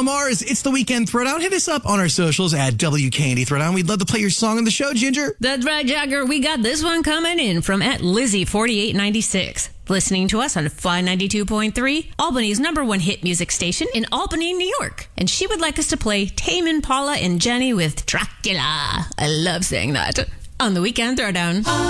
Bruno Mars, it's the Weekend Throwdown. Hit us up on our socials at WKND Throwdown. We'd love to play your song on the show, Ginger. That's right, Jagger. We got this one coming in from @Lizzie4896. Listening to us on Fly 92.3, Albany's #1 hit music station in Albany, New York. And she would like us to play Tame Impala and Jenny with Dracula. I love saying that. On the Weekend Throwdown.